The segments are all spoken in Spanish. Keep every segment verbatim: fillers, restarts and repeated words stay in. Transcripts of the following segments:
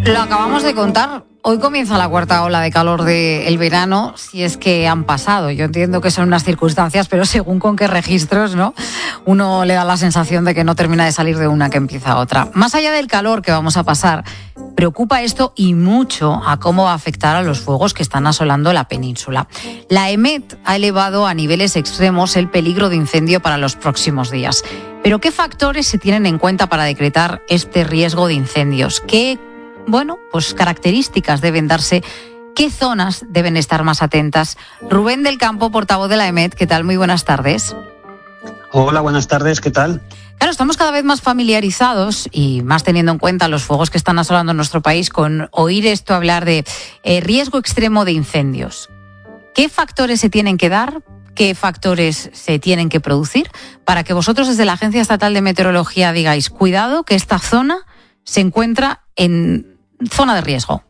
Lo acabamos de contar. Hoy comienza la cuarta ola de calor del verano, si es que han pasado. Yo entiendo que son unas circunstancias, pero según con qué registros, ¿no? Uno le da la sensación de que no termina de salir de una que empieza otra. Más allá del calor que vamos a pasar, preocupa esto y mucho a cómo va a afectar a los fuegos que están asolando la península. La EMET ha elevado a niveles extremos el peligro de incendio para los próximos días. Pero ¿qué factores se tienen en cuenta para decretar este riesgo de incendios? ¿Qué Bueno, pues características deben darse, qué zonas deben estar más atentas? Rubén del Campo, portavoz de la EMET, ¿qué tal? Muy buenas tardes. Hola, buenas tardes, ¿qué tal? Claro, estamos cada vez más familiarizados y más teniendo en cuenta los fuegos que están asolando nuestro país con oír esto hablar de eh, riesgo extremo de incendios. ¿Qué factores se tienen que dar? ¿Qué factores se tienen que producir para que vosotros desde la Agencia Estatal de Meteorología digáis, cuidado, que esta zona se encuentra en zona de riesgo?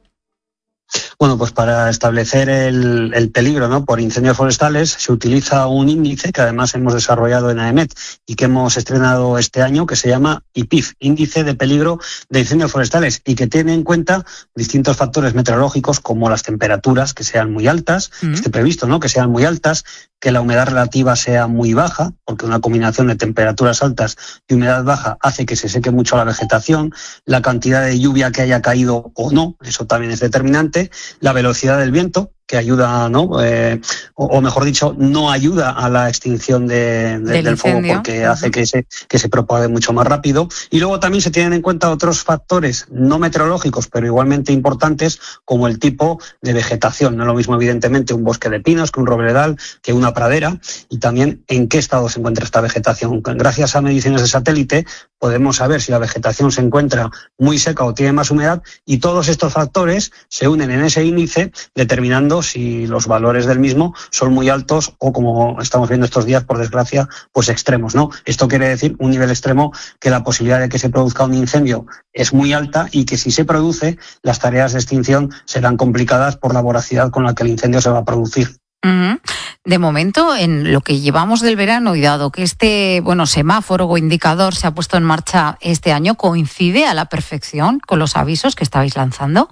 Bueno, pues para establecer el, el peligro, ¿no?, por incendios forestales se utiliza un índice que además hemos desarrollado en AEMET y que hemos estrenado este año, que se llama I P I F, Índice de Peligro de Incendios Forestales, y que tiene en cuenta distintos factores meteorológicos como las temperaturas que sean muy altas, mm. esté previsto, ¿no?, que sean muy altas, que la humedad relativa sea muy baja, porque una combinación de temperaturas altas y humedad baja hace que se seque mucho la vegetación, la cantidad de lluvia que haya caído o no, eso también es determinante, la velocidad del viento, que ayuda, ¿no? Eh, o, o mejor dicho, no ayuda a la extinción de, de, del, del fuego porque hace que se, que se propague mucho más rápido. Y luego también se tienen en cuenta otros factores no meteorológicos, pero igualmente importantes, como el tipo de vegetación. No es lo mismo, evidentemente, un bosque de pinos que un robledal, que una pradera, y también en qué estado se encuentra esta vegetación. Gracias a mediciones de satélite podemos saber si la vegetación se encuentra muy seca o tiene más humedad, y todos estos factores se unen en ese índice, determinando si los valores del mismo son muy altos o, como estamos viendo estos días, por desgracia, pues extremos, ¿no? Esto quiere decir un nivel extremo, que la posibilidad de que se produzca un incendio es muy alta y que si se produce, las tareas de extinción serán complicadas por la voracidad con la que el incendio se va a producir. Uh-huh. De momento, en lo que llevamos del verano, y dado que este bueno semáforo o indicador se ha puesto en marcha este año, ¿coincide a la perfección con los avisos que estabais lanzando?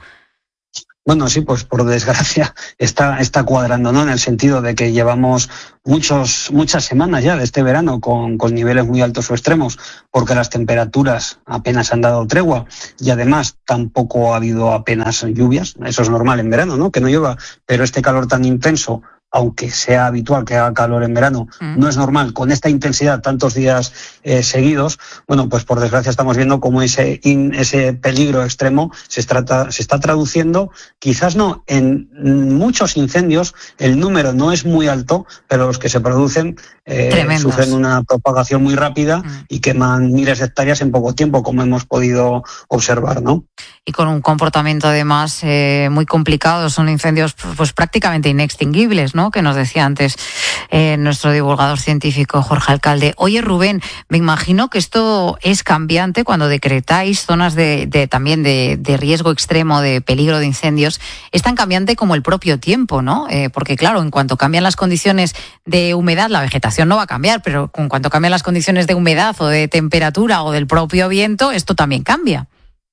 Bueno, sí, pues por desgracia está, está cuadrando, ¿no? En el sentido de que llevamos muchos, muchas semanas ya de este verano con, con niveles muy altos o extremos, porque las temperaturas apenas han dado tregua y además tampoco ha habido apenas lluvias. Eso es normal en verano, ¿no?, que no llueva, pero este calor tan intenso, aunque sea habitual que haga calor en verano, mm. no es normal con esta intensidad tantos días eh, seguidos. Bueno, pues por desgracia estamos viendo cómo ese, in, ese peligro extremo se, trata, se está traduciendo, quizás no en muchos incendios, el número no es muy alto, pero los que se producen eh, sufren una propagación muy rápida mm. y queman miles de hectáreas en poco tiempo, como hemos podido observar, ¿no? Y con un comportamiento además eh, muy complicado, son incendios pues prácticamente inextinguibles, ¿no?, que nos decía antes eh, nuestro divulgador científico Jorge Alcalde. Oye, Rubén, me imagino que esto es cambiante cuando decretáis zonas de, de también de, de riesgo extremo, de peligro de incendios. Es tan cambiante como el propio tiempo, ¿no? Eh, porque claro, en cuanto cambian las condiciones de humedad, la vegetación no va a cambiar, pero en cuanto cambian las condiciones de humedad o de temperatura o del propio viento, esto también cambia.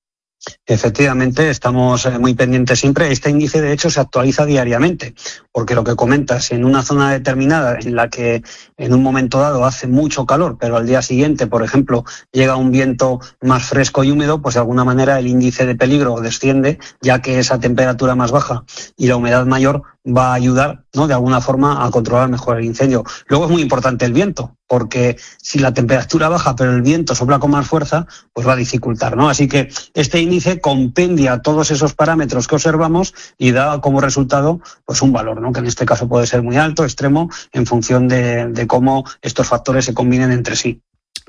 Efectivamente, estamos muy pendientes siempre. Este índice, de hecho, se actualiza diariamente, porque lo que comentas, en una zona determinada en la que en un momento dado hace mucho calor, pero al día siguiente, por ejemplo, llega un viento más fresco y húmedo, pues de alguna manera el índice de peligro desciende, ya que esa temperatura más baja y la humedad mayor va a ayudar, ¿no?, de alguna forma a controlar mejor el incendio. Luego es muy importante el viento, porque si la temperatura baja pero el viento sopla con más fuerza, pues va a dificultar, ¿no? Así que este índice compendia todos esos parámetros que observamos y da como resultado pues un valor, ¿no?, que en este caso puede ser muy alto, extremo, en función de, de cómo estos factores se combinen entre sí.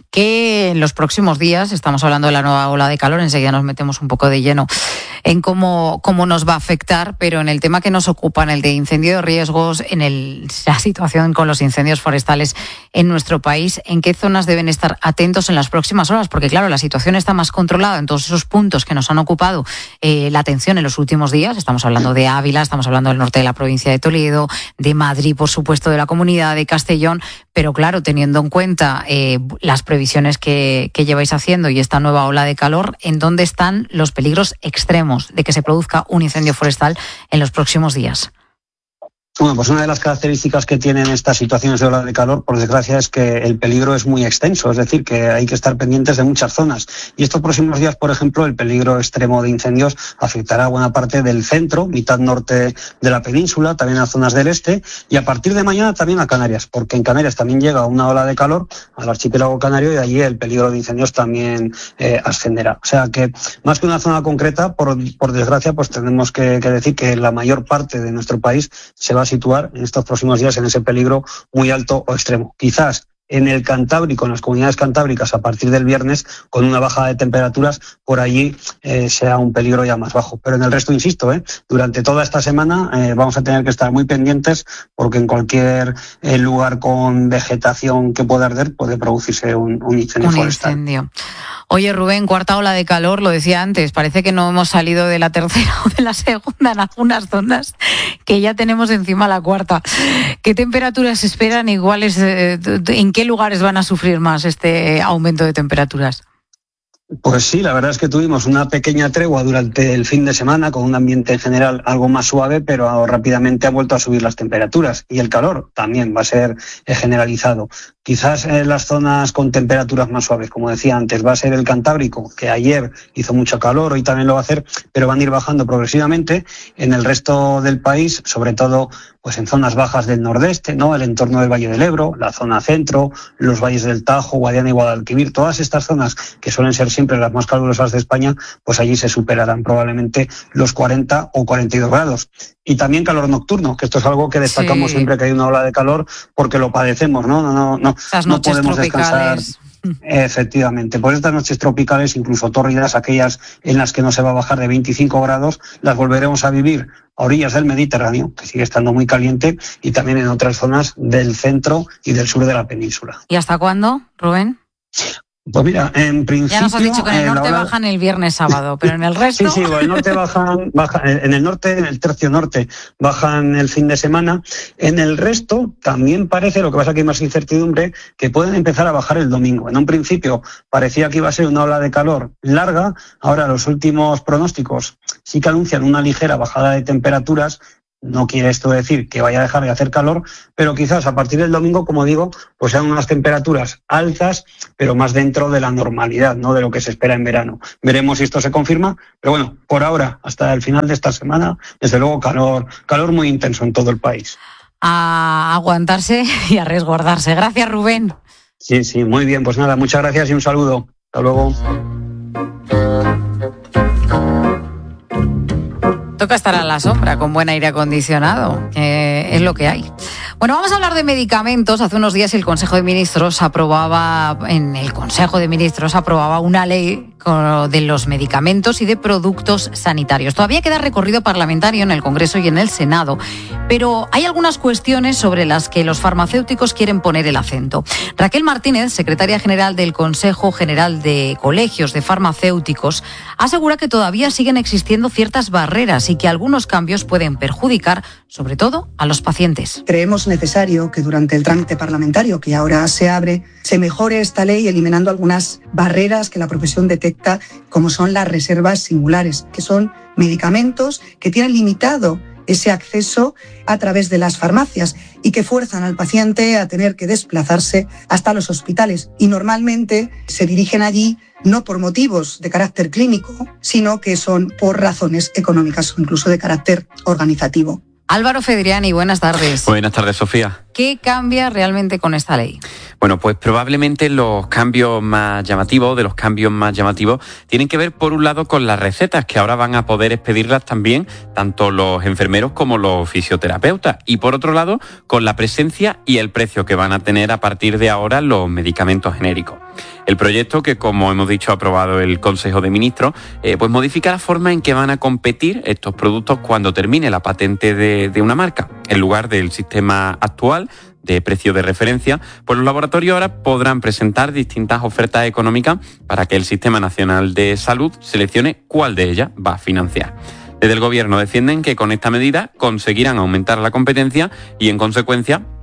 Que en los próximos días, estamos hablando de la nueva ola de calor, enseguida nos metemos un poco de lleno en cómo, cómo nos va a afectar, pero en el tema que nos ocupa, en el de incendio de riesgos, en el, la situación con los incendios forestales en nuestro país, ¿en qué zonas deben estar atentos en las próximas horas? Porque claro, la situación está más controlada en todos esos puntos que nos han ocupado eh, la atención en los últimos días. Estamos hablando de Ávila, estamos hablando del norte de la provincia de Toledo, de Madrid, por supuesto, de la Comunidad de Castellón, pero claro, teniendo en cuenta eh, las previsiones que, que lleváis haciendo y esta nueva ola de calor, ¿en dónde están los peligros extremos tenemos de que se produzca un incendio forestal en los próximos días? Bueno, pues una de las características que tienen estas situaciones de ola de calor, por desgracia, es que el peligro es muy extenso, es decir, que hay que estar pendientes de muchas zonas. Y estos próximos días, por ejemplo, el peligro extremo de incendios afectará a buena parte del centro, mitad norte de la península, también a zonas del este, y a partir de mañana también a Canarias, porque en Canarias también llega una ola de calor al archipiélago canario y allí el peligro de incendios también eh, ascenderá. O sea que, más que una zona concreta, por, por desgracia, pues tenemos que, que decir que la mayor parte de nuestro país se va a situar en estos próximos días en ese peligro muy alto o extremo. Quizás en el Cantábrico, en las comunidades cantábricas, a partir del viernes, con una bajada de temperaturas, por allí eh, sea un peligro ya más bajo. Pero en el resto, insisto, eh, durante toda esta semana eh, vamos a tener que estar muy pendientes porque en cualquier eh, lugar con vegetación que pueda arder puede producirse un, un incendio un forestal. Incendio. Oye, Rubén, cuarta ola de calor, lo decía antes, parece que no hemos salido de la tercera o de la segunda en algunas zonas, que ya tenemos encima la cuarta. ¿Qué temperaturas esperan y cuáles, eh, en qué lugares van a sufrir más este aumento de temperaturas? Pues sí, la verdad es que tuvimos una pequeña tregua durante el fin de semana con un ambiente en general algo más suave, pero rápidamente ha vuelto a subir las temperaturas y el calor también va a ser generalizado. Quizás en las zonas con temperaturas más suaves, como decía antes, va a ser el Cantábrico, que ayer hizo mucho calor, hoy también lo va a hacer, pero van a ir bajando progresivamente. En el resto del país, sobre todo pues en zonas bajas del nordeste, ¿no? El entorno del Valle del Ebro, la zona centro, los valles del Tajo, Guadiana y Guadalquivir, todas estas zonas que suelen ser siempre las más calurosas de España, pues allí se superarán probablemente los cuarenta o cuarenta y dos grados. Y también calor nocturno, que esto es algo que destacamos sí. siempre que hay una ola de calor, porque lo padecemos, ¿no? No, no, no, Las no noches podemos tropicales. descansar. Efectivamente, por estas noches tropicales, incluso tórridas, aquellas en las que no se va a bajar de veinticinco grados, las volveremos a vivir a orillas del Mediterráneo, que sigue estando muy caliente, y también en otras zonas del centro y del sur de la península. ¿Y hasta cuándo, Rubén? Pues mira, en principio... Ya nos has dicho que en el norte eh, hora... bajan el viernes sábado, pero en el resto... Sí, sí, el norte bajan, bajan, en el norte, en el tercio norte, bajan el fin de semana. En el resto también parece, lo que pasa que hay más incertidumbre, que pueden empezar a bajar el domingo. En un principio parecía que iba a ser una ola de calor larga, ahora los últimos pronósticos sí que anuncian una ligera bajada de temperaturas. No quiere esto decir que vaya a dejar de hacer calor, pero quizás a partir del domingo, como digo, pues sean unas temperaturas altas, pero más dentro de la normalidad, no de lo que se espera en verano. Veremos si esto se confirma, pero bueno, por ahora, hasta el final de esta semana, desde luego calor, calor muy intenso en todo el país. A aguantarse y a resguardarse. Gracias, Rubén. Sí, sí, muy bien. Pues nada, muchas gracias y un saludo. Hasta luego. Toca estar a la sombra con buen aire acondicionado, que es lo que hay. Bueno, vamos a hablar de medicamentos. Hace unos días el Consejo de Ministros aprobaba, en el Consejo de Ministros aprobaba una ley de los medicamentos y de productos sanitarios. Todavía queda recorrido parlamentario en el Congreso y en el Senado, pero hay algunas cuestiones sobre las que los farmacéuticos quieren poner el acento. Raquel Martínez, secretaria general del Consejo General de Colegios de Farmacéuticos, asegura que todavía siguen existiendo ciertas barreras y que algunos cambios pueden perjudicar, sobre todo, a los pacientes. Creemos necesario que durante el trámite parlamentario que ahora se abre, se mejore esta ley eliminando algunas barreras que la profesión detecta, como son las reservas singulares, que son medicamentos que tienen limitado ese acceso a través de las farmacias y que fuerzan al paciente a tener que desplazarse hasta los hospitales. Y normalmente se dirigen allí no por motivos de carácter clínico, sino que son por razones económicas o incluso de carácter organizativo. Álvaro Fedriani, buenas tardes. Buenas tardes, Sofía. ¿Qué cambia realmente con esta ley? Bueno, pues probablemente los cambios más llamativos, de los cambios más llamativos, tienen que ver por un lado con las recetas, que ahora van a poder expedirlas también tanto los enfermeros como los fisioterapeutas. Y por otro lado, con la presencia y el precio que van a tener a partir de ahora los medicamentos genéricos. El proyecto, que como hemos dicho ha aprobado el Consejo de Ministros, eh, pues modifica la forma en que van a competir estos productos cuando termine la patente de, de una marca. En lugar del sistema actual de precio de referencia, pues los laboratorios ahora podrán presentar distintas ofertas económicas para que el Sistema Nacional de Salud seleccione cuál de ellas va a financiar. Desde el Gobierno defienden que con esta medida conseguirán aumentar la competencia y, en consecuencia,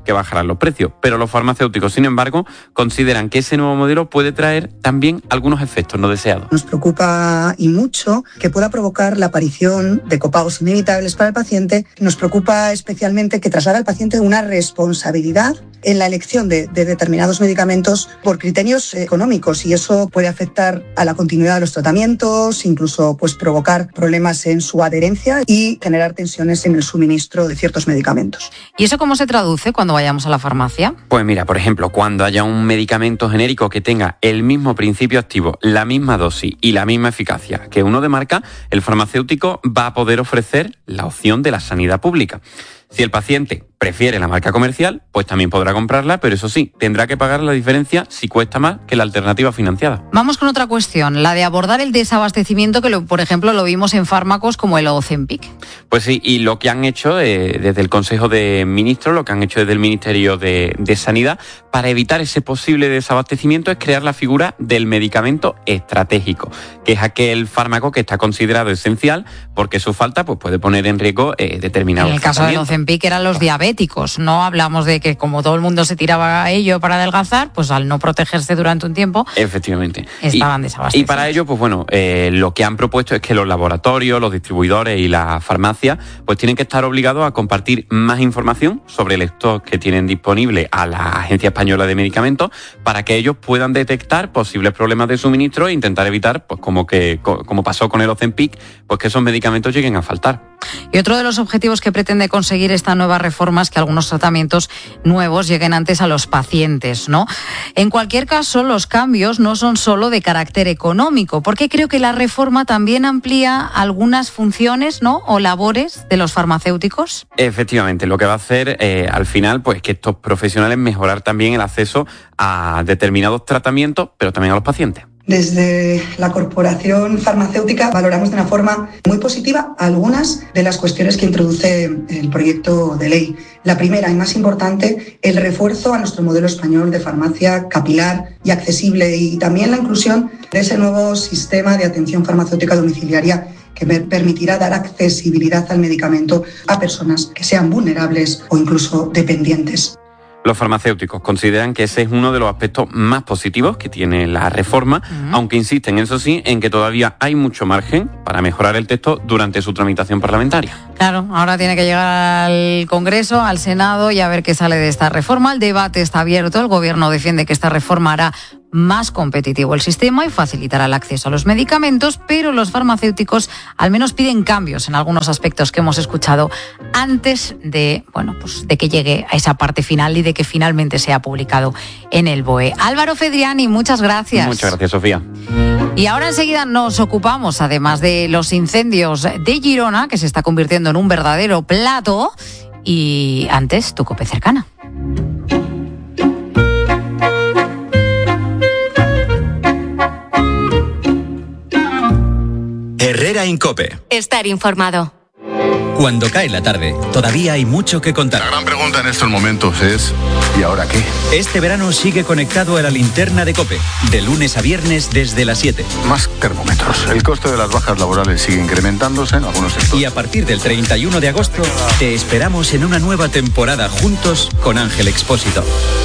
que bajarán los precios. Pero los farmacéuticos, sin embargo, consideran que ese nuevo modelo puede traer también algunos efectos no deseados. Nos preocupa y mucho que pueda provocar la aparición de copagos inevitables para el paciente. Nos preocupa especialmente que traslade al paciente una responsabilidad en la elección de, de determinados medicamentos por criterios económicos, y eso puede afectar a la continuidad de los tratamientos, incluso pues provocar problemas en su adherencia y generar tensiones en el suministro de ciertos medicamentos. ¿Y eso cómo se traduce cuando vayamos a la farmacia? Pues mira, por ejemplo, cuando haya un medicamento genérico que tenga el mismo principio activo, la misma dosis y la misma eficacia que uno de marca, el farmacéutico va a poder ofrecer la opción de la sanidad pública. Si el paciente prefiere la marca comercial, pues también podrá comprarla, pero eso sí, tendrá que pagar la diferencia si cuesta más que la alternativa financiada. Vamos con otra cuestión, la de abordar el desabastecimiento, que lo, por ejemplo lo vimos en fármacos como el Ozempic. Pues sí, y lo que han hecho eh, desde el Consejo de Ministros, lo que han hecho desde el Ministerio de, de Sanidad, para evitar ese posible desabastecimiento, es crear la figura del medicamento estratégico, que es aquel fármaco que está considerado esencial porque su falta pues, puede poner en riesgo eh, determinados En el caso del Ozempic eran los diabéticos. No hablamos de que como todo el mundo se tiraba a ello para adelgazar, pues al no protegerse durante un tiempo, efectivamente, estaban y, desabastecidos. Y para ello, pues bueno, eh, lo que han propuesto es que los laboratorios, los distribuidores y las farmacias, pues tienen que estar obligados a compartir más información sobre el stock que tienen disponible a la Agencia Española de Medicamentos, para que ellos puedan detectar posibles problemas de suministro e intentar evitar, pues como que como pasó con el Ozempic, pues que esos medicamentos lleguen a faltar. Y otro de los objetivos que pretende conseguir esta nueva reforma es que algunos tratamientos nuevos lleguen antes a los pacientes, ¿no? En cualquier caso, los cambios no son solo de carácter económico, porque creo que la reforma también amplía algunas funciones, ¿no?, o labores de los farmacéuticos. Efectivamente, lo que va a hacer eh, al final, pues que estos profesionales mejorar también el acceso a determinados tratamientos, pero también a los pacientes. Desde la Corporación Farmacéutica valoramos de una forma muy positiva algunas de las cuestiones que introduce el proyecto de ley. La primera y más importante, el refuerzo a nuestro modelo español de farmacia capilar y accesible, y también la inclusión de ese nuevo sistema de atención farmacéutica domiciliaria que permitirá dar accesibilidad al medicamento a personas que sean vulnerables o incluso dependientes. Los farmacéuticos consideran que ese es uno de los aspectos más positivos que tiene la reforma, uh-huh. aunque insisten, eso sí, en que todavía hay mucho margen para mejorar el texto durante su tramitación parlamentaria. Claro, ahora tiene que llegar al Congreso, al Senado, y a ver qué sale de esta reforma. El debate está abierto, el Gobierno defiende que esta reforma hará más competitivo el sistema y facilitará el acceso a los medicamentos, pero los farmacéuticos al menos piden cambios en algunos aspectos que hemos escuchado antes de, bueno, pues de que llegue a esa parte final y de que finalmente sea publicado en el B O E. Álvaro Fedriani, muchas gracias. Muchas gracias, Sofía. Y ahora enseguida nos ocupamos, además de los incendios de Girona, que se está convirtiendo en un verdadero plato, y antes tu COPE cercana. Herrera Incope. Estar informado. Cuando cae la tarde, todavía hay mucho que contar. La gran pregunta en estos momentos es ¿y ahora qué? Este verano sigue conectado a la linterna de COPE, de lunes a viernes desde las siete. Más termómetros. El coste de las bajas laborales sigue incrementándose en algunos sectores. Y a partir del treinta y uno de agosto, te esperamos en una nueva temporada juntos con Ángel Expósito.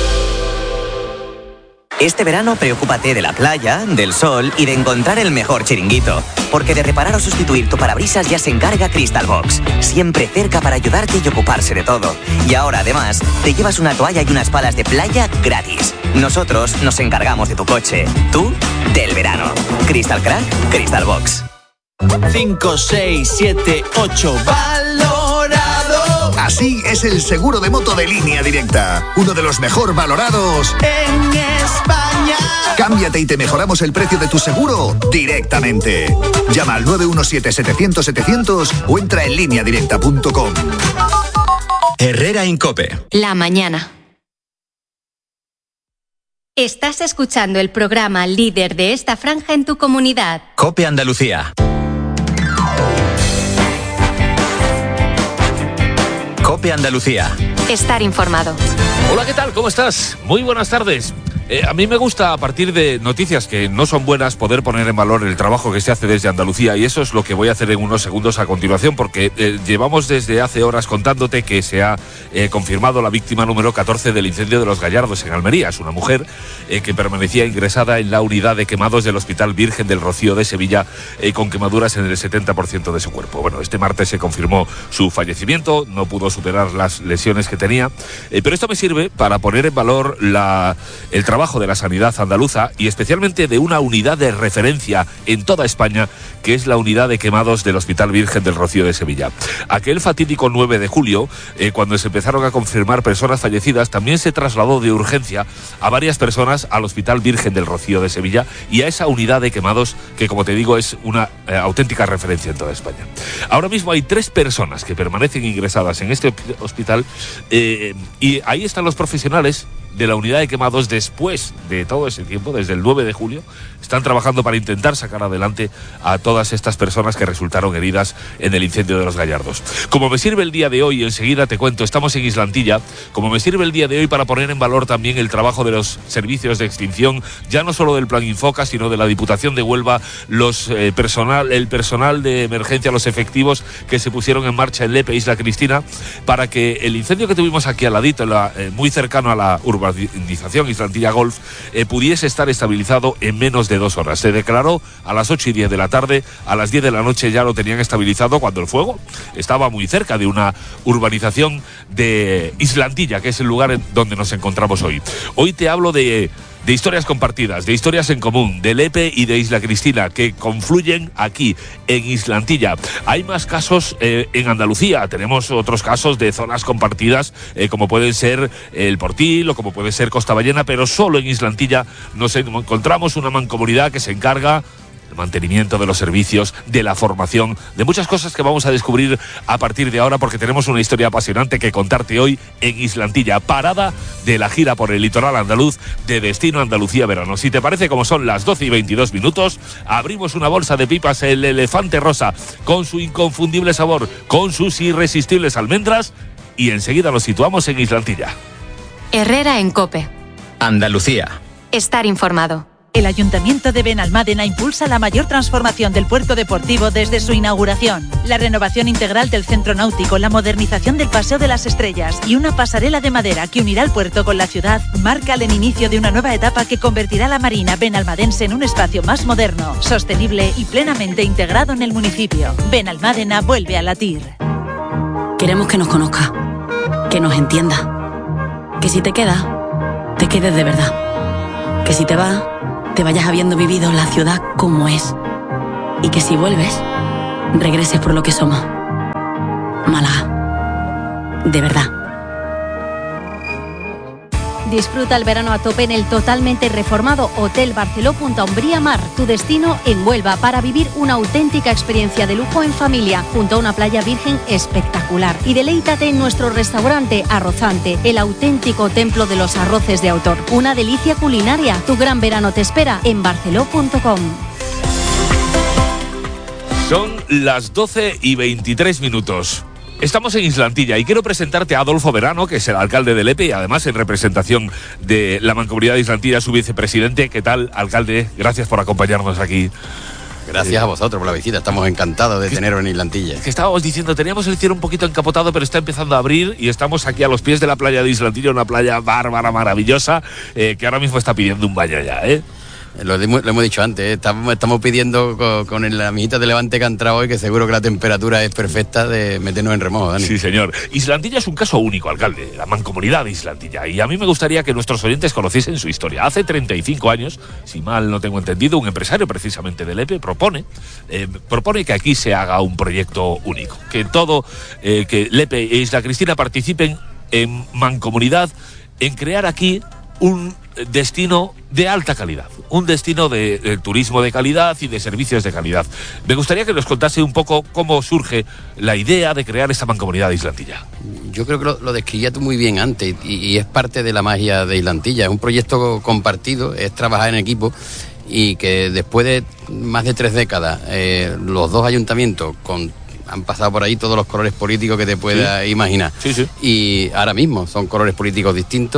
Este verano preocúpate de la playa, del sol y de encontrar el mejor chiringuito. Porque de reparar o sustituir tu parabrisas ya se encarga Crystal Box. Siempre cerca para ayudarte y ocuparse de todo. Y ahora además te llevas una toalla y unas palas de playa gratis. Nosotros nos encargamos de tu coche. Tú, del verano. Crystal Crack, Crystal Box. cinco, seis, siete, ocho. ¡Valorado! Así es el seguro de moto de Línea Directa. Uno de los mejor valorados en España. Cámbiate y te mejoramos el precio de tu seguro directamente. Llama al nueve uno siete, setecientos, setecientos o entra en línea directa punto com. Herrera Incope. La mañana. Estás escuchando el programa líder de esta franja en tu comunidad. COPE Andalucía. COPE Andalucía. Estar informado. Hola, ¿qué tal? ¿Cómo estás? Muy buenas tardes. Eh, a mí me gusta, a partir de noticias que no son buenas, poder poner en valor el trabajo que se hace desde Andalucía, y eso es lo que voy a hacer en unos segundos a continuación, porque eh, llevamos desde hace horas contándote que se ha eh, confirmado la víctima número catorce del incendio de Los Gallardos en Almería. Es una mujer eh, que permanecía ingresada en la unidad de quemados del Hospital Virgen del Rocío de Sevilla, eh, con quemaduras en el setenta por ciento de su cuerpo. Bueno, este martes se confirmó su fallecimiento, no pudo superar las lesiones que tenía, eh, pero esto me sirve para poner en valor la, el trabajo de la sanidad andaluza, y especialmente de una unidad de referencia en toda España, que es la unidad de quemados del Hospital Virgen del Rocío de Sevilla. Aquel fatídico nueve de julio, eh, cuando se empezaron a confirmar personas fallecidas, también se trasladó de urgencia a varias personas al Hospital Virgen del Rocío de Sevilla y a esa unidad de quemados que, como te digo, es una eh, auténtica referencia en toda España. Ahora mismo hay tres personas que permanecen ingresadas en este hospital, eh, y ahí están los profesionales de la unidad de quemados. Después de todo ese tiempo, desde el nueve de julio, están trabajando para intentar sacar adelante a todas estas personas que resultaron heridas en el incendio de Los Gallardos. Como me sirve el día de hoy, enseguida te cuento, estamos en Islantilla, como me sirve el día de hoy para poner en valor también el trabajo de los servicios de extinción, ya no solo del Plan Infoca, sino de la Diputación de Huelva, los eh, personal, el personal de emergencia, los efectivos que se pusieron en marcha en Lepe, Isla Cristina, para que el incendio que tuvimos aquí al ladito, la, eh, muy cercano a la urbanización Islantilla Golf, eh, pudiese estar estabilizado en menos de dos horas. Se declaró a las ocho y diez de la tarde, a las diez de la noche ya lo tenían estabilizado, cuando el fuego estaba muy cerca de una urbanización de Islantilla, que es el lugar en donde nos encontramos hoy. Hoy te hablo de de historias compartidas, de historias en común, de Lepe y de Isla Cristina, que confluyen aquí, en Islantilla. Hay más casos eh, en Andalucía, tenemos otros casos de zonas compartidas, eh, como pueden ser El Portil o como puede ser Costa Ballena, pero solo en Islantilla nos encontramos una mancomunidad que se encarga del mantenimiento de los servicios, de la formación, de muchas cosas que vamos a descubrir a partir de ahora, porque tenemos una historia apasionante que contarte hoy en Islantilla, parada de la gira por el litoral andaluz de Destino Andalucía Verano. Si te parece, como son las doce y veintidós minutos, abrimos una bolsa de pipas, el Elefante Rosa, con su inconfundible sabor, con sus irresistibles almendras, y enseguida nos situamos en Islantilla. Herrera en COPE. Andalucía. Estar informado. El Ayuntamiento de Benalmádena impulsa la mayor transformación del puerto deportivo desde su inauguración. La renovación integral del centro náutico, la modernización del Paseo de las Estrellas y una pasarela de madera que unirá el puerto con la ciudad marcan el inicio de una nueva etapa que convertirá la marina benalmadense en un espacio más moderno, sostenible y plenamente integrado en el municipio. Benalmádena vuelve a latir. Queremos que nos conozca, que nos entienda, que si te quedas, te quedes de verdad, que si te vas, te vayas habiendo vivido la ciudad como es, y que si vuelves, regreses por lo que somos. Málaga, de verdad. Disfruta el verano a tope en el totalmente reformado Hotel Barceló Punta Umbría Mar, tu destino en Huelva, para vivir una auténtica experiencia de lujo en familia, junto a una playa virgen espectacular. Y deleítate en nuestro restaurante Arrozante, el auténtico templo de los arroces de autor. Una delicia culinaria. Tu gran verano te espera en barceló punto com. Son las doce y veintitrés minutos. Estamos en Islantilla y quiero presentarte a Adolfo Verano, que es el alcalde de Lepe y además en representación de la Mancomunidad de Islantilla, su vicepresidente. ¿Qué tal, alcalde? Gracias por acompañarnos aquí. Gracias a vosotros por la visita, estamos encantados de teneros en Islantilla. Que estábamos diciendo, teníamos el cielo un poquito encapotado, pero está empezando a abrir y estamos aquí a los pies de la playa de Islantilla, una playa bárbara, maravillosa, eh, que ahora mismo está pidiendo un baño ya, ¿eh? Lo hemos, lo hemos dicho antes, ¿eh? estamos, estamos pidiendo con, con el amiguita de Levante que ha entrado hoy, que seguro que la temperatura es perfecta, de meternos en remojo, Dani. Sí, señor. Islantilla es un caso único, alcalde, la mancomunidad de Islantilla, y a mí me gustaría que nuestros oyentes conociesen su historia. Hace treinta y cinco años, si mal no tengo entendido, un empresario precisamente de Lepe propone, eh, propone que aquí se haga un proyecto único, que todo, eh, que Lepe e Isla Cristina participen en mancomunidad, en crear aquí un destino de alta calidad, un destino de, de turismo de calidad y de servicios de calidad. Me gustaría que nos contase un poco cómo surge la idea de crear esta mancomunidad de Islantilla. Yo creo que lo, lo describías tú muy bien antes y, y es parte de la magia de Islantilla. Es un proyecto compartido, es trabajar en equipo, y que después de más de tres décadas eh, los dos ayuntamientos con han pasado por ahí todos los colores políticos que te puedas sí. imaginar. Sí, sí. Y ahora mismo son colores políticos distintos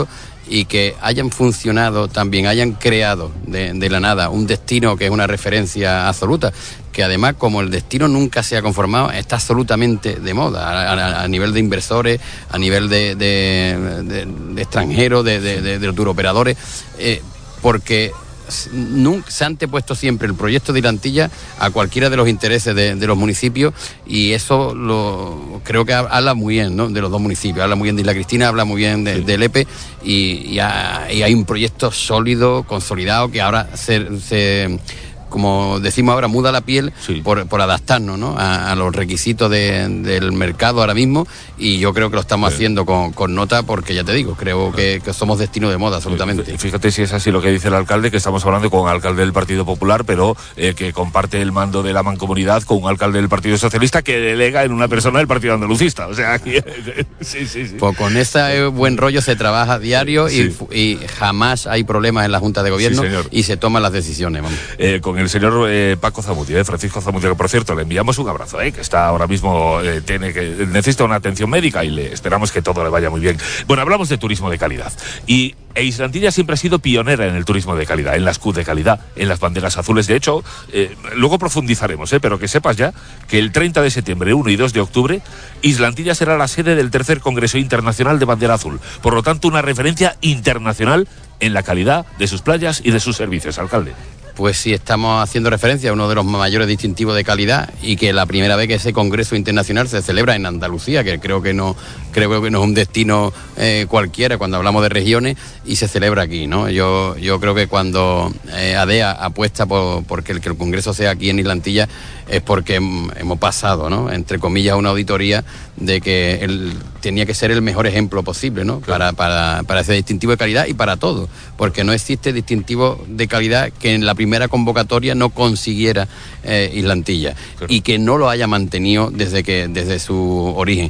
y que hayan funcionado también, hayan creado de, de la nada un destino que es una referencia absoluta, que además, como el destino nunca se ha conformado, está absolutamente de moda a, a, a nivel de inversores, a nivel de, de, de, de extranjeros, de, de, de, de turoperadores, eh, porque nunca, se han antepuesto siempre el proyecto de Islantilla a cualquiera de los intereses de, de los municipios, y eso lo creo que habla muy bien, ¿no?, de los dos municipios. Habla muy bien de Isla Cristina, habla muy bien de, sí. de Lepe, y, y, ha, y hay un proyecto sólido, consolidado, que ahora se... se como decimos ahora, muda la piel, sí. por, por adaptarnos, ¿no?, a, a los requisitos de, del mercado ahora mismo, y yo creo que lo estamos sí. haciendo con, con nota, porque ya te digo, creo que, que somos destino de moda, absolutamente. Fíjate si es así lo que dice el alcalde, que estamos hablando con un alcalde del Partido Popular, pero eh, que comparte el mando de la mancomunidad con un alcalde del Partido Socialista que delega en una persona del Partido Andalucista. O sea, aquí, sí, sí, sí. Pues con ese buen rollo se trabaja a diario, sí. y, y jamás hay problemas en la Junta de Gobierno, sí, y se toman las decisiones. Vamos. Eh, con el señor eh, Paco Zamudio, eh, Francisco Zamudio, que por cierto le enviamos un abrazo, eh, que está ahora mismo, eh, tiene que necesita una atención médica y le esperamos que todo le vaya muy bien. Bueno, hablamos de turismo de calidad, y e Islantilla siempre ha sido pionera en el turismo de calidad, en las Q de calidad, en las banderas azules. De hecho, eh, luego profundizaremos, eh, pero que sepas ya que el treinta de septiembre, uno y dos de octubre, Islantilla será la sede del tercer Congreso Internacional de Bandera Azul. Por lo tanto, una referencia internacional en la calidad de sus playas y de sus servicios, alcalde. Pues sí, estamos haciendo referencia a uno de los mayores distintivos de calidad, y que la primera vez que ese congreso internacional se celebra en Andalucía, que creo que no creo que no es un destino eh, cualquiera cuando hablamos de regiones, y se celebra aquí, ¿no? Yo yo creo que cuando eh, ADEA apuesta por porque el que el congreso sea aquí en Islantilla es porque hemos pasado, ¿no?, entre comillas, una auditoría de que él tenía que ser el mejor ejemplo posible, ¿no?, para, para, para ese distintivo de calidad y para todo, porque no existe distintivo de calidad que en la primera convocatoria no consiguiera eh, Islantilla, claro. y que no lo haya mantenido desde que desde su origen,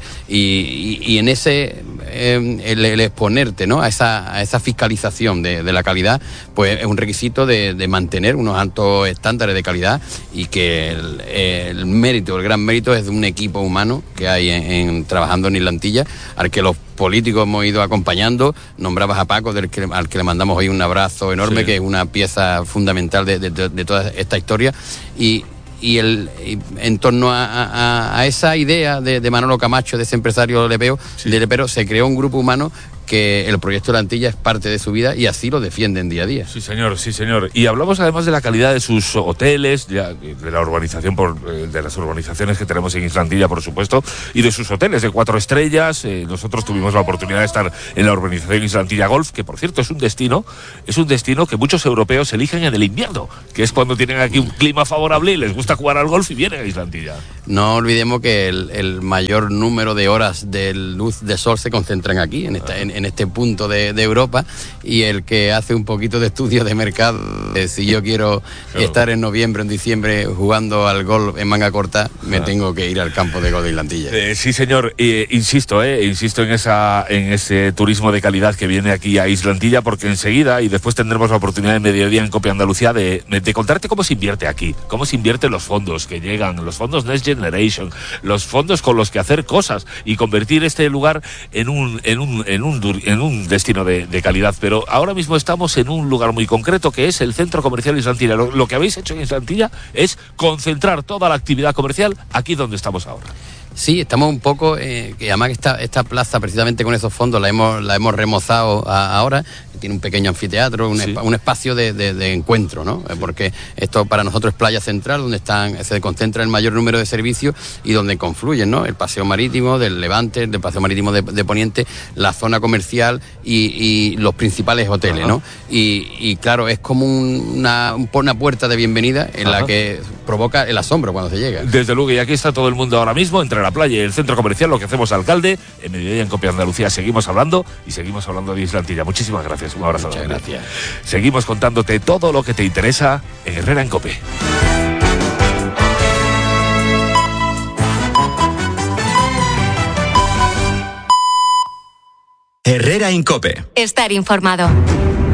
y, y, y en ese eh, el, el exponerte, ¿no?, a esa, a esa fiscalización de, de la calidad, pues es un requisito de, de mantener unos altos estándares de calidad, y que el, el mérito, el gran mérito es de un equipo humano que hay en, en trabajando en Islantilla, al que los políticos hemos ido acompañando. Nombrabas a Paco, del que, al que le mandamos hoy un abrazo enorme, sí. que es una pieza fundamental de, de, de, de toda esta historia, y y el y en torno a, a, a esa idea de, de Manolo Camacho, de ese empresario lepeo, sí. de lepero, se creó un grupo humano que el proyecto de la Antilla es parte de su vida, y así lo defienden día a día. Sí, señor, sí, señor. Y hablamos además de la calidad de sus hoteles, de, de la urbanización, por, de las urbanizaciones que tenemos en Islantilla, por supuesto, y de sus hoteles de cuatro estrellas. Eh, nosotros tuvimos la oportunidad de estar en la urbanización Islantilla Golf, que por cierto es un destino, es un destino que muchos europeos eligen en el invierno, que es cuando tienen aquí un clima favorable y les gusta jugar al golf y vienen a Islantilla. No olvidemos que el, el mayor número de horas de luz de sol se concentran aquí, en esta, en, en este punto de, de Europa, y el que hace un poquito de estudio de mercado, eh, si yo quiero claro. estar en noviembre, en diciembre jugando al golf en manga corta, me ah. tengo que ir al campo de golf de Islantilla. Eh, sí, señor, eh, insisto, eh, insisto en esa en ese turismo de calidad que viene aquí a Islantilla, porque enseguida, y después tendremos la oportunidad en mediodía en Copia Andalucía de, de contarte cómo se invierte aquí, cómo se invierten los fondos que llegan, los fondos Next Generation, los fondos con los que hacer cosas y convertir este lugar en un en un en un en un destino de, de calidad. Pero ahora mismo estamos en un lugar muy concreto, que es el Centro Comercial Islantilla. Lo, lo que habéis hecho en Islantilla es concentrar toda la actividad comercial aquí donde estamos ahora. Sí, estamos un poco, eh, que además esta, esta plaza, precisamente con esos fondos, la hemos, la hemos remozado a, ahora, tiene un pequeño anfiteatro, un, sí. esp- un espacio de, de, de encuentro, ¿no? Sí. Porque esto para nosotros es playa central, donde están se concentra el mayor número de servicios y donde confluyen, ¿no?, el paseo marítimo del Levante, del paseo marítimo de, de Poniente, la zona comercial y, y los principales hoteles, Ajá. ¿no? Y, y claro, es como un, una, una puerta de bienvenida en Ajá. la que provoca el asombro cuando se llega. Desde luego, y aquí está todo el mundo ahora mismo, entre la playa y el centro comercial, lo que hacemos, alcalde. En mediodía en Copia Andalucía seguimos hablando y seguimos hablando de Islantilla. Muchísimas gracias, un abrazo. Muchas gracias. Seguimos contándote todo lo que te interesa en Herrera en Cope. Herrera en Cope. Estar informado.